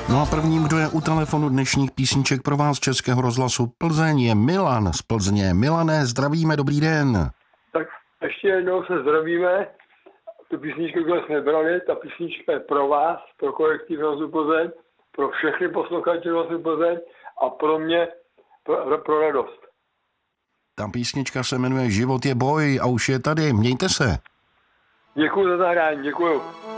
No a prvním, kdo je u telefonu dnešních písniček pro vás Českého rozhlasu Plzeň, je Milan z Plzně. Milané, zdravíme, dobrý den. Tak ještě jednou se zdravíme. Tu písničku, kterou jsme brali, ta písnička je pro vás, pro kolektiv Rozhlasu Plzeň, pro všechny posluchače Rozhlasu Plzeň a pro mě pro radost. Ta písnička se jmenuje Život je boj a už je tady. Mějte se. Děkuji za zahrání, děkuji.